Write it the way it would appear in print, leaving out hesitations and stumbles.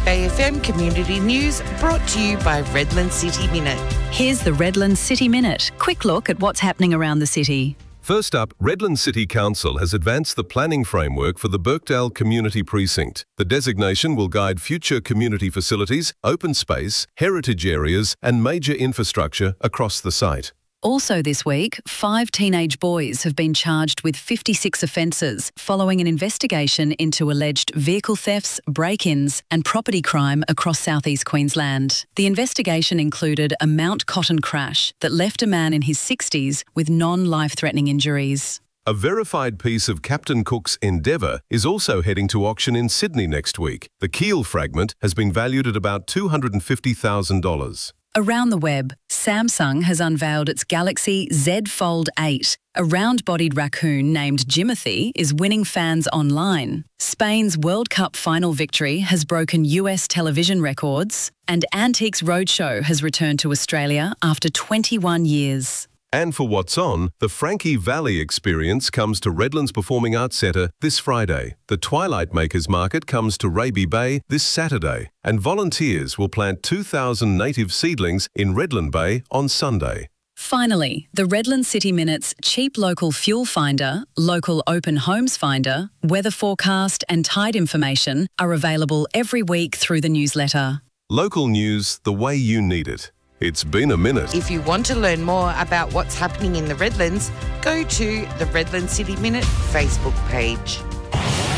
Bay FM Community News brought to you by Redland City Minute. Here's the Redland City Minute. Quick look at what's happening around the city. First up, Redland City Council has advanced the planning framework for the Birkdale Community Precinct. The designation will guide future community facilities, open space, heritage areas and major infrastructure across the site. Also this week, 5 teenage boys have been charged with 56 offences following an investigation into alleged vehicle thefts, break-ins and property crime across southeast Queensland. The investigation included a Mount Cotton crash that left a man in his 60s with non-life-threatening injuries. A verified piece of Captain Cook's Endeavour is also heading to auction in Sydney next week. The keel fragment has been valued at about $250,000. Around the web, Samsung has unveiled its Galaxy Z Fold 8. A round-bodied raccoon named Jimothy is winning fans online. Spain's World Cup final victory has broken US television records, and Antiques Roadshow has returned to Australia after 21 years. And for What's On, the Frankie Valli Experience comes to Redlands Performing Arts Centre this Friday. The Twilight Makers Market comes to Raby Bay this Saturday. And volunteers will plant 2,000 native seedlings in Redland Bay on Sunday. Finally, the Redland City Minute's cheap local fuel finder, local open homes finder, weather forecast and tide information are available every week through the newsletter. Local news the way you need it. It's been a minute. If you want to learn more about what's happening in the Redlands, go to the Redland City Minute Facebook page.